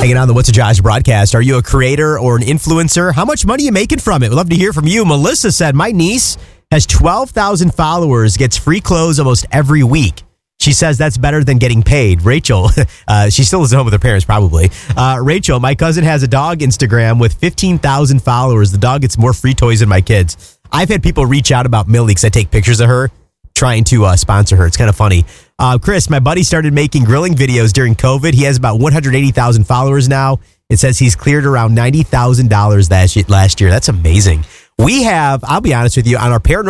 Hanging on the What's a Josh broadcast. Are you a creator or an influencer? How much money are you making from it? We'd love to hear from you. Melissa said, my niece has 12,000 followers, gets free clothes almost every week. She says that's better than getting paid. Rachel, she still lives at home with her parents probably. Rachel, my cousin has a dog Instagram with 15,000 followers. The dog gets more free toys than my kids. I've had people reach out about Millie because I take pictures of her trying to sponsor her. It's kind of funny. Chris, my buddy started making grilling videos during COVID. He has about 180,000 followers now. It says he's cleared around $90,000 last year. That's amazing. We have, I'll be honest with you, on our paranormal